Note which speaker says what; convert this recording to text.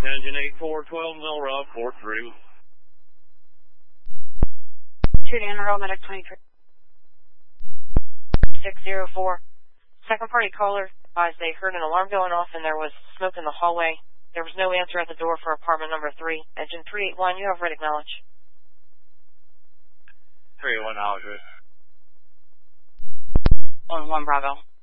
Speaker 1: Engine 8412 Mill Road, 43.
Speaker 2: 2 to Enroll, Medic 23. 604. Second party caller advised they heard an alarm going off and there was smoke in the hallway. There was no answer at the door for apartment number 3. Engine 381, you have red acknowledge.
Speaker 1: 381, acknowledge.
Speaker 2: On 1 Bravo.